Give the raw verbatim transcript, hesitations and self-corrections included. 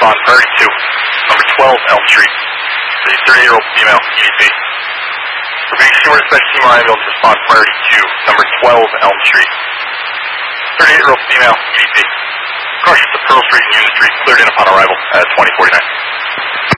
respond priority two. Number twelve Elm Street. The thirty-eight-year-old female, E D P. Repeating, Seymour Dispatch, Seymour ambulance, respond priority two. Number twelve Elm Street. thirty-eight-year-old female, E D P. Car shift to Pearl Street and Union Street, cleared in upon arrival at twenty forty-nine.